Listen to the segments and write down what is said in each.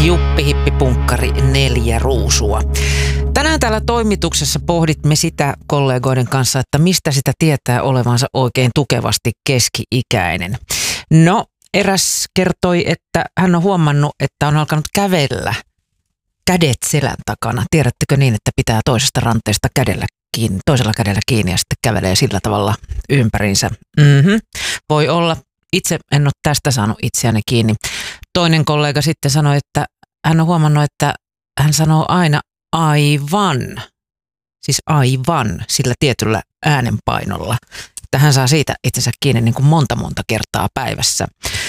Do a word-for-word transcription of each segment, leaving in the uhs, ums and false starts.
Juppi Hippi Punkkari, neljä ruusua. Tänään täällä toimituksessa pohdimme sitä kollegoiden kanssa, että mistä sitä tietää olevansa oikein tukevasti keski-ikäinen. No, eräs kertoi, että hän on huomannut, että on alkanut kävellä kädet selän takana. Tiedättekö niin, että pitää toisesta ranteesta kädellä kiinni, toisella kädellä kiinni ja sitten kävelee sillä tavalla ympäriinsä. Mm-hmm. Voi olla. Itse en ole tästä saanut itseäni kiinni. Toinen kollega sitten sanoi, että hän on huomannut, että hän sanoo aina aivan. Siis aivan sillä tietyllä äänenpainolla. Että hän saa siitä itsensä kiinni niin kuin monta monta kertaa päivässä.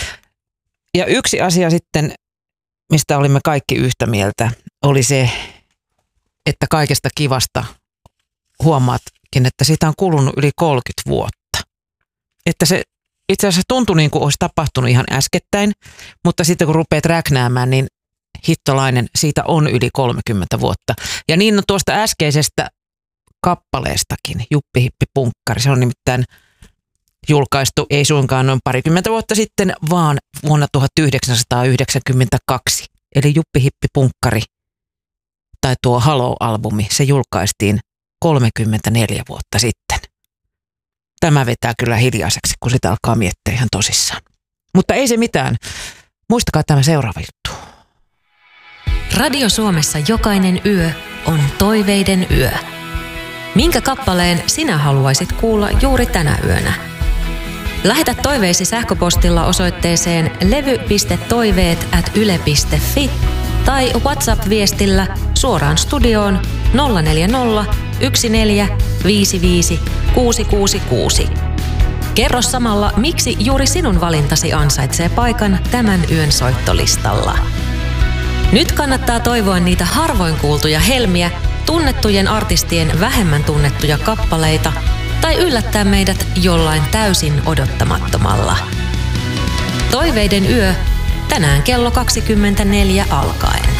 Ja yksi asia sitten, mistä olimme kaikki yhtä mieltä, oli se, että kaikesta kivasta huomaatkin, että siitä on kulunut yli kolmekymmentä vuotta. Että se itse asiassa tuntui niin kuin olisi tapahtunut ihan äskettäin, mutta sitten kun rupeat räknäämään, niin hittolainen, siitä on yli kolmekymmentä vuotta. Ja niin on tuosta äskeisestä kappaleestakin, Juppi Hippi Punkkari. Se on nimittäin julkaistu ei suinkaan noin parikymmentä vuotta sitten, vaan vuonna tuhatyhdeksänsataayhdeksänkymmentäkaksi. Eli Juppi Hippi Punkkari, tai tuo Halo-albumi, se julkaistiin kolmekymmentäneljä vuotta sitten. Tämä vetää kyllä hiljaiseksi, kun sitä alkaa miettiä ihan tosissaan. Mutta ei se mitään. Muistakaa tämä seuraava juttu. Radio Suomessa jokainen yö on toiveiden yö. Minkä kappaleen sinä haluaisit kuulla juuri tänä yönä? Lähetä toiveisi sähköpostilla osoitteeseen levy piste toiveet ät yle piste fi tai WhatsApp-viestillä suoraan studioon nolla neljä nolla yksi neljä viisi viisi kuusi kuusi kuusi. Kerro samalla, miksi juuri sinun valintasi ansaitsee paikan tämän yön soittolistalla. Nyt kannattaa toivoa niitä harvoin kuultuja helmiä, tunnettujen artistien vähemmän tunnettuja kappaleita tai yllättää meidät jollain täysin odottamattomalla. Toiveiden yö tänään kello kaksikymmentäneljä alkaen.